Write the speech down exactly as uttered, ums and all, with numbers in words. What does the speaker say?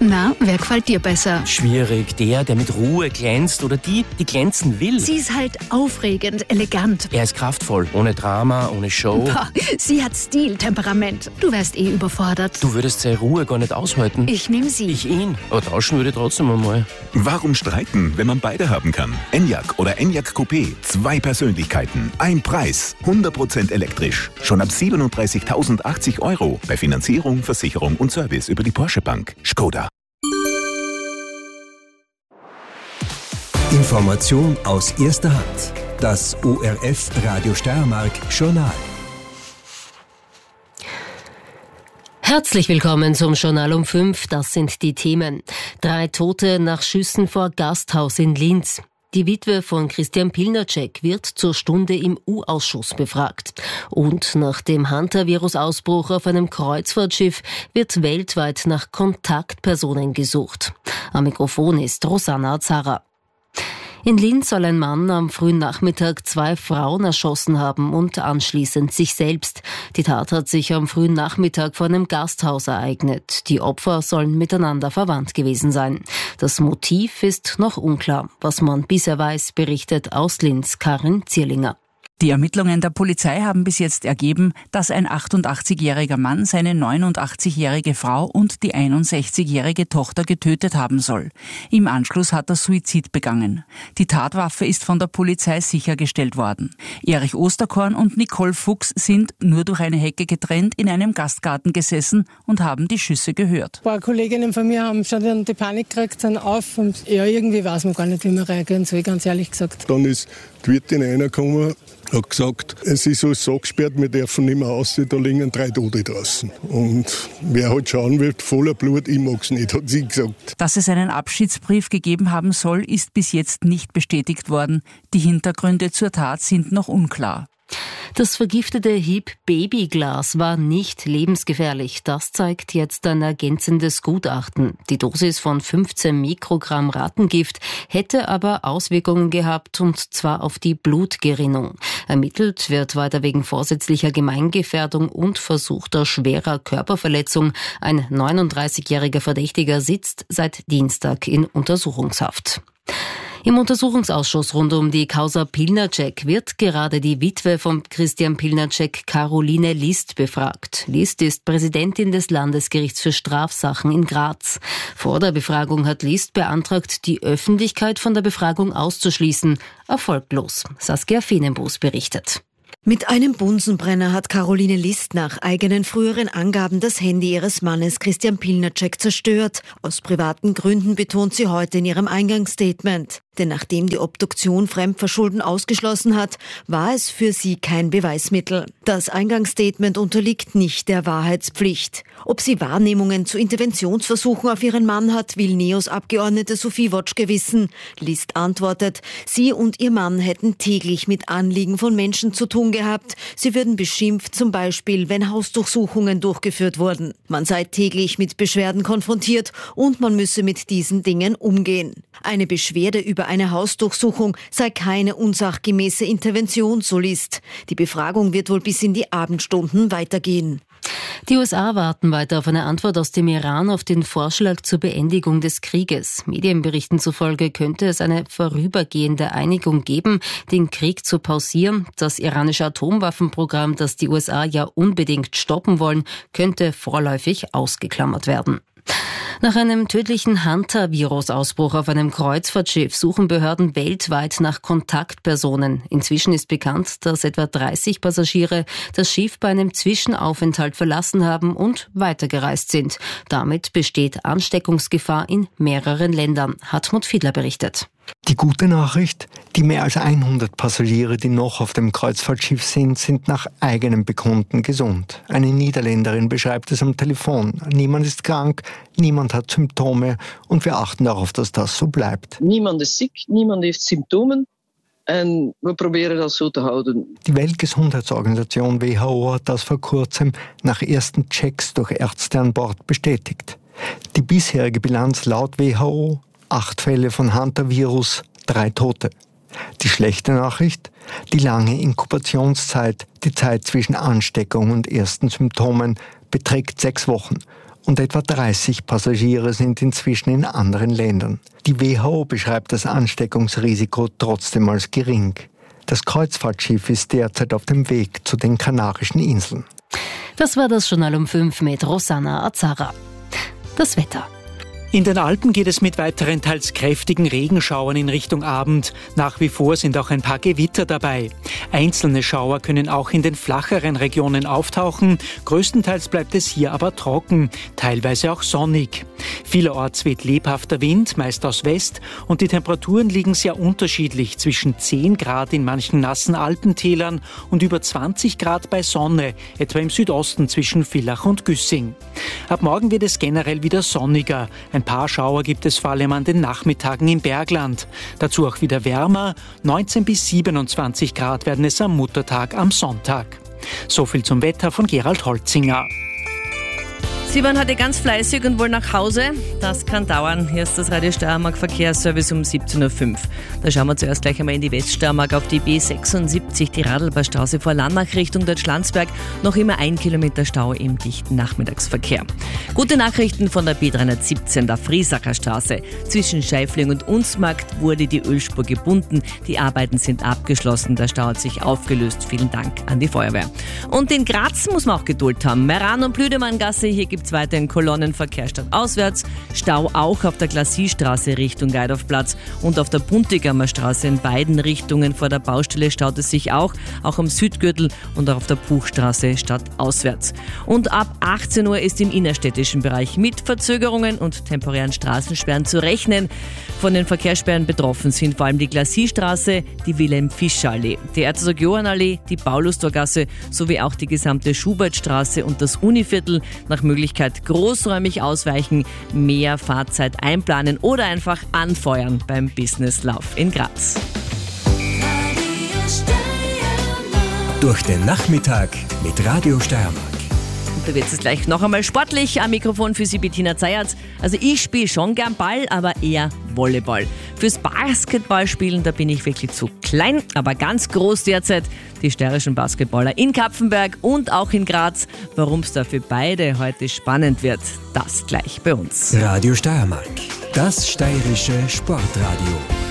Na, wer gefällt dir besser? Schwierig. Der, der mit Ruhe glänzt oder die, die glänzen will. Sie ist halt aufregend, elegant. Er ist kraftvoll, ohne Drama, ohne Show. Boah, sie hat Stil, Temperament. Du wärst eh überfordert. Du würdest seine Ruhe gar nicht aushalten. Ich nehm sie. Ich ihn. Aber tauschen würde trotzdem einmal. Warum streiten, wenn man beide haben kann? Enyaq oder Enyaq Coupé. Zwei Persönlichkeiten, ein Preis. hundert Prozent elektrisch. Schon ab siebenunddreißigtausendachtzig Euro. Bei Finanzierung, Versicherung und Service über die Porsche Bank. Skoda. Information aus erster Hand. Das O R F Radio Steiermark Journal. Herzlich willkommen zum Journal um fünf. Das sind die Themen. Drei Tote nach Schüssen vor Gasthaus in Linz. Die Witwe von Christian Pilnacek wird zur Stunde im U-Ausschuss befragt. Und nach dem Hantavirus-Ausbruch auf einem Kreuzfahrtschiff wird weltweit nach Kontaktpersonen gesucht. Am Mikrofon ist Rosanna Zara. In Linz soll ein Mann am frühen Nachmittag zwei Frauen erschossen haben und anschließend sich selbst. Die Tat hat sich am frühen Nachmittag vor einem Gasthaus ereignet. Die Opfer sollen miteinander verwandt gewesen sein. Das Motiv ist noch unklar. Was man bisher weiß, berichtet aus Linz Karin Zierlinger. Die Ermittlungen der Polizei haben bis jetzt ergeben, dass ein achtundachtzigjähriger Mann seine neunundachtzigjährige Frau und die einundsechzigjährige Tochter getötet haben soll. Im Anschluss hat er Suizid begangen. Die Tatwaffe ist von der Polizei sichergestellt worden. Erich Osterkorn und Nicole Fuchs sind, nur durch eine Hecke getrennt, in einem Gastgarten gesessen und haben die Schüsse gehört. Ein paar Kolleginnen von mir haben schon die Panik gekriegt, sind auf und ja, irgendwie weiß man gar nicht, wie man reagieren soll, ganz ehrlich gesagt. Dann ist die Wirtin reingekommen, hat gesagt, es ist alles so gesperrt, wir dürfen nicht mehr raus, da liegen drei Tote draußen. Und wer halt schauen wird, voller Blut, ich mag's nicht, hat sie gesagt. Dass es einen Abschiedsbrief gegeben haben soll, ist bis jetzt nicht bestätigt worden. Die Hintergründe zur Tat sind noch unklar. Das vergiftete Hib Babyglas war nicht lebensgefährlich. Das zeigt jetzt ein ergänzendes Gutachten. Die Dosis von fünfzehn Mikrogramm Rattengift hätte aber Auswirkungen gehabt, und zwar auf die Blutgerinnung. Ermittelt wird weiter wegen vorsätzlicher Gemeingefährdung und versuchter schwerer Körperverletzung. Ein neununddreißigjähriger Verdächtiger sitzt seit Dienstag in Untersuchungshaft. Im Untersuchungsausschuss rund um die Causa Pilnacek wird gerade die Witwe von Christian Pilnacek, Caroline List, befragt. List ist Präsidentin des Landesgerichts für Strafsachen in Graz. Vor der Befragung hat List beantragt, die Öffentlichkeit von der Befragung auszuschließen. Erfolglos. Saskia Fenenbus berichtet. Mit einem Bunsenbrenner hat Caroline List nach eigenen früheren Angaben das Handy ihres Mannes Christian Pilnacek zerstört. Aus privaten Gründen betont sie heute in ihrem Eingangsstatement. Denn nachdem die Obduktion Fremdverschulden ausgeschlossen hat, war es für sie kein Beweismittel. Das Eingangsstatement unterliegt nicht der Wahrheitspflicht. Ob sie Wahrnehmungen zu Interventionsversuchen auf ihren Mann hat, will NEOS-Abgeordnete Sophie Wotschke wissen. List antwortet, sie und ihr Mann hätten täglich mit Anliegen von Menschen zu tun gehabt. Sie würden beschimpft, zum Beispiel, wenn Hausdurchsuchungen durchgeführt wurden. Man sei täglich mit Beschwerden konfrontiert und man müsse mit diesen Dingen umgehen. Eine Beschwerde über eine Hausdurchsuchung sei keine unsachgemäße Intervention, so List. Die Befragung wird wohl bis in die Abendstunden weitergehen. Die U S A warten weiter auf eine Antwort aus dem Iran auf den Vorschlag zur Beendigung des Krieges. Medienberichten zufolge könnte es eine vorübergehende Einigung geben, den Krieg zu pausieren. Das iranische Atomwaffenprogramm, das die U S A ja unbedingt stoppen wollen, könnte vorläufig ausgeklammert werden. Nach einem tödlichen Hantavirus-Ausbruch auf einem Kreuzfahrtschiff suchen Behörden weltweit nach Kontaktpersonen. Inzwischen ist bekannt, dass etwa dreißig Passagiere das Schiff bei einem Zwischenaufenthalt verlassen haben und weitergereist sind. Damit besteht Ansteckungsgefahr in mehreren Ländern. Hartmut Fiedler berichtet. Die gute Nachricht, die mehr als hundert Passagiere, die noch auf dem Kreuzfahrtschiff sind, sind nach eigenem Bekunden gesund. Eine Niederländerin beschreibt es am Telefon. Niemand ist krank, niemand hat Symptome und wir achten darauf, dass das so bleibt. Niemand ist sick, niemand heeft Symptomen. En we proberen das so zu halten. Die Weltgesundheitsorganisation W H O hat das vor kurzem nach ersten Checks durch Ärzte an Bord bestätigt. Die bisherige Bilanz laut W H O: acht Fälle von Hantavirus, drei Tote. Die schlechte Nachricht: die lange Inkubationszeit, die Zeit zwischen Ansteckung und ersten Symptomen, beträgt sechs Wochen. und etwa dreißig Passagiere sind inzwischen in anderen Ländern. Die W H O beschreibt das Ansteckungsrisiko trotzdem als gering. Das Kreuzfahrtschiff ist derzeit auf dem Weg zu den Kanarischen Inseln. Das war das Journal um fünf mit Rosanna Azara. Das Wetter. In den Alpen geht es mit weiteren teils kräftigen Regenschauern in Richtung Abend. Nach wie vor sind auch ein paar Gewitter dabei. Einzelne Schauer können auch in den flacheren Regionen auftauchen. Größtenteils bleibt es hier aber trocken, teilweise auch sonnig. Vielerorts weht lebhafter Wind, meist aus West, und die Temperaturen liegen sehr unterschiedlich, zwischen zehn Grad in manchen nassen Alpentälern und über zwanzig Grad bei Sonne, etwa im Südosten zwischen Villach und Güssing. Ab morgen wird es generell wieder sonniger. Ein paar Schauer gibt es vor allem an den Nachmittagen im Bergland. Dazu auch wieder wärmer. neunzehn bis siebenundzwanzig Grad werden es am Muttertag am Sonntag. So viel zum Wetter von Gerald Holzinger. Sie waren heute ganz fleißig und wollen nach Hause. Das kann dauern. Hier ist das Radio Steiermark Verkehrsservice um siebzehn Uhr fünf. Da schauen wir zuerst gleich einmal in die Weststeiermark auf die B sechsundsiebzig, die Radlbergstraße vor Lannach Richtung Deutschlandsberg. Noch immer ein Kilometer Stau im dichten Nachmittagsverkehr. Gute Nachrichten von der B dreihundertsiebzehn, der Friesacher Straße. Zwischen Scheifling und Unsmarkt wurde die Ölspur gebunden. Die Arbeiten sind abgeschlossen. Der Stau hat sich aufgelöst. Vielen Dank an die Feuerwehr. Und in Graz muss man auch Geduld haben. Meran- und Blüdemanngasse, hier gibt weiter in Kolonnenverkehr statt auswärts. Stau auch auf der Glassiestraße Richtung Geidorfplatz und auf der Puntigammer Straße in beiden Richtungen vor der Baustelle staut es sich auch, auch am Südgürtel und auch auf der Puchstraße statt auswärts. Und ab achtzehn Uhr ist im innerstädtischen Bereich mit Verzögerungen und temporären Straßensperren zu rechnen. Von den Verkehrssperren betroffen sind vor allem die Glassiestraße, die Wilhelm-Fischer-Allee, die Erzherzog-Johann-Allee, die Paulustorgasse sowie auch die gesamte Schubertstraße und das Univiertel. Nach Möglichkeit großräumig ausweichen, mehr Fahrzeit einplanen oder einfach anfeuern beim Businesslauf in Graz. Durch den Nachmittag mit Radio Steiermark. Da wird es gleich noch einmal sportlich. Am Mikrofon für Sie Bettina Zayatz. Also ich spiele schon gern Ball, aber eher Volleyball. Fürs Basketballspielen, da bin ich wirklich zu klein, aber ganz groß derzeit. Die steirischen Basketballer in Kapfenberg und auch in Graz. Warum es da für beide heute spannend wird, das gleich bei uns. Radio Steiermark, das steirische Sportradio.